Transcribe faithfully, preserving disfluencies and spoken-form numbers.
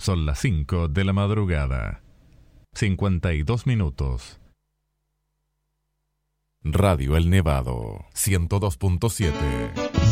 Son las cinco de la madrugada. cincuenta y dos minutos. Radio El Nevado, ciento dos punto siete.